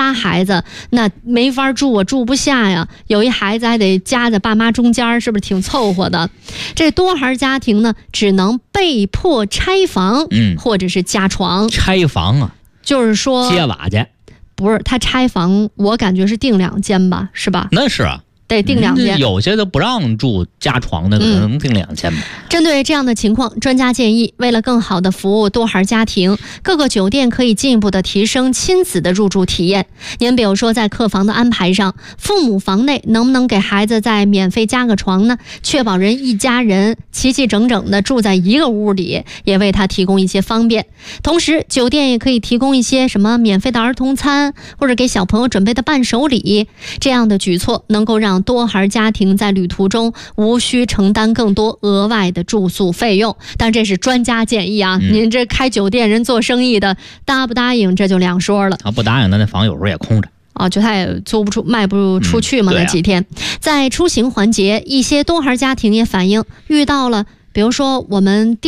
仨孩子，那没法住，我住不下呀。有一孩子还得夹在爸妈中间，是不是挺凑合的？这多孩家庭呢，只能被迫拆房，或者是加床。 拆房啊， 就是说接瓦去。 不是，他拆房，我感觉是定2间吧，是吧？ 那是啊。 得定2间， 有些都不让住加床的，可能定2间吧。 针对这样的情况，专家建议，为了更好的服务多孩家庭，各个酒店可以进一步的提升亲子的入住体验。您比如说，在客房的安排上，父母房内能不能给孩子再免费加个床呢？确保人一家人齐齐整整的住在一个屋里，也为他提供一些方便。同时，酒店也可以提供一些什么免费的儿童餐，或者给小朋友准备的伴手礼。这样的举措能够让多孩家庭在旅途中无需承担更多额外的住宿费用。但这是专家建议啊，您这开酒店人做生意的答不答应这就两说了。 不答应，那房有时候也空着。 就他也租不出卖不出去嘛，那几天。在出行环节，一些多孩家庭也反映遇到了比如说我们